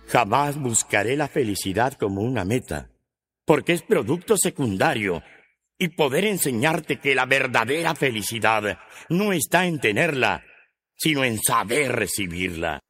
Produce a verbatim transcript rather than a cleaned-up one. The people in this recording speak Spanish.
Jamás buscaré la felicidad como una meta, porque es producto secundario, y poder enseñarte que la verdadera felicidad no está en tenerla, sino en saber recibirla.